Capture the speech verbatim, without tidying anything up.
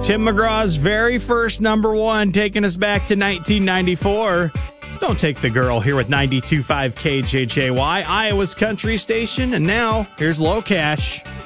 Tim McGraw's very first number one, taking us back to nineteen ninety-four. Don't Take the Girl here with ninety-two point five K J J Y, Iowa's country station. And now, here's Low Cash.